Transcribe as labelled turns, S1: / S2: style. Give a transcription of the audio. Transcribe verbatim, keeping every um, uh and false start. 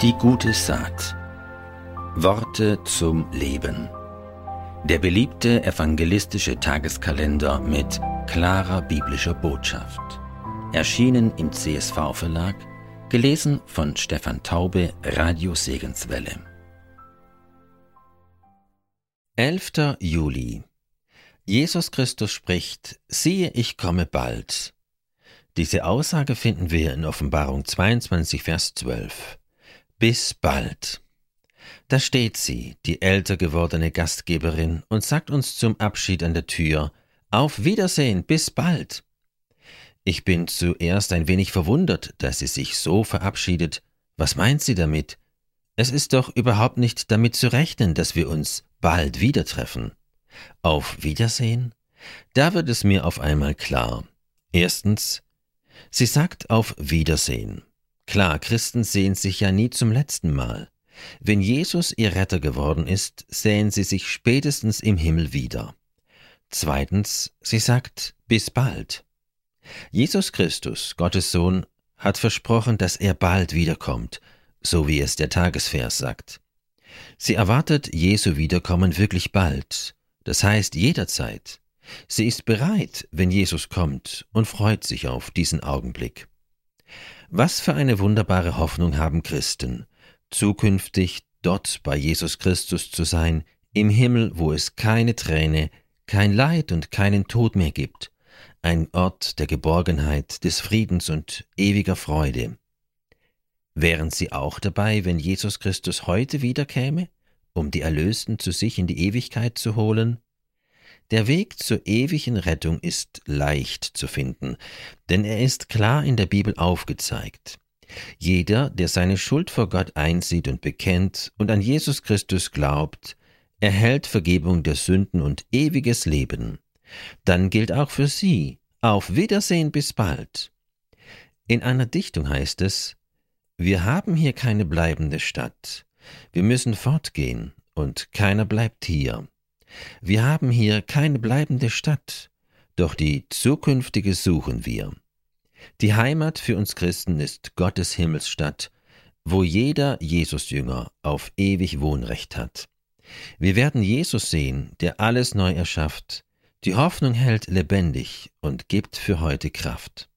S1: Die gute Saat. Worte zum Leben. Der beliebte evangelistische Tageskalender mit klarer biblischer Botschaft. Erschienen im C S V-Verlag, gelesen von Stefan Taube, Radio Segenswelle. elfter Juli. Jesus Christus spricht: Siehe, ich komme bald. Diese Aussage finden wir in Offenbarung zweiundzwanzig, Vers zwölf. Bis bald. Da steht sie, die älter gewordene Gastgeberin, und sagt uns zum Abschied an der Tür: Auf Wiedersehen, bis bald. Ich bin zuerst ein wenig verwundert, dass sie sich so verabschiedet. Was meint sie damit? Es ist doch überhaupt nicht damit zu rechnen, dass wir uns bald wieder treffen. Auf Wiedersehen? Da wird es mir auf einmal klar. Erstens, sie sagt auf Wiedersehen. Klar, Christen sehen sich ja nie zum letzten Mal. Wenn Jesus ihr Retter geworden ist, sehen sie sich spätestens im Himmel wieder. Zweitens, sie sagt, bis bald. Jesus Christus, Gottes Sohn, hat versprochen, dass er bald wiederkommt, so wie es der Tagesvers sagt. Sie erwartet Jesu Wiederkommen wirklich bald, das heißt jederzeit. Sie ist bereit, wenn Jesus kommt, und freut sich auf diesen Augenblick. Was für eine wunderbare Hoffnung haben Christen, zukünftig dort bei Jesus Christus zu sein, im Himmel, wo es keine Träne, kein Leid und keinen Tod mehr gibt, ein Ort der Geborgenheit, des Friedens und ewiger Freude. Wären Sie auch dabei, wenn Jesus Christus heute wiederkäme, um die Erlösten zu sich in die Ewigkeit zu holen? Der Weg zur ewigen Rettung ist leicht zu finden, denn er ist klar in der Bibel aufgezeigt. Jeder, der seine Schuld vor Gott einsieht und bekennt und an Jesus Christus glaubt, erhält Vergebung der Sünden und ewiges Leben. Dann gilt auch für Sie: Auf Wiedersehen, bis bald. In einer Dichtung heißt es: Wir haben hier keine bleibende Stadt. Wir müssen fortgehen, und keiner bleibt hier. Wir haben hier keine bleibende Stadt, doch die zukünftige suchen wir. Die Heimat für uns Christen ist Gottes Himmelsstadt, wo jeder Jesusjünger auf ewig Wohnrecht hat. Wir werden Jesus sehen, der alles neu erschafft. Die Hoffnung hält lebendig und gibt für heute Kraft.